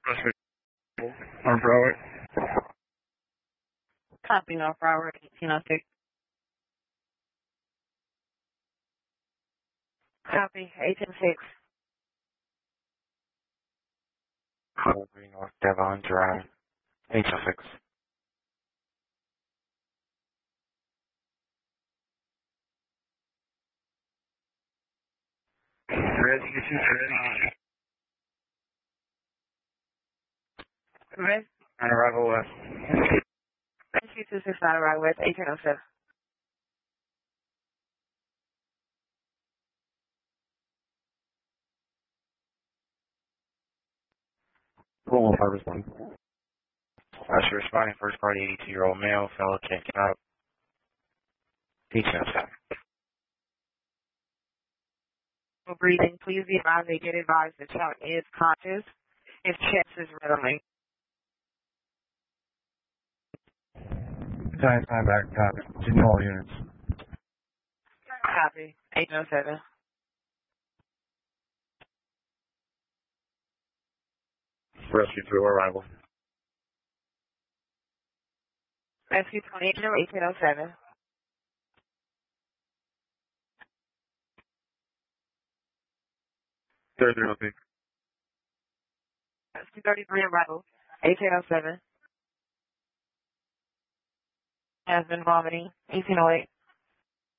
North Broward. Copy, North Broward, 1806. Copy, 1806. Calgary, North Devon Drive, 806. Ready, ready. Red, On arrival west. Rescue 269, arrival west, 1807. Roll 5 responding. Usher responding, first party 82-year-old male, fellow checking out, 1807. Breathing, please be advised they get advised the child is conscious if chest is rattling. Time back, copy. Continue all units. Copy, 1807. Rescue 2 arrival. Rescue 28, 1807. Third, okay. Rescue 33, arrival, 1807. Has been vomiting, 1808.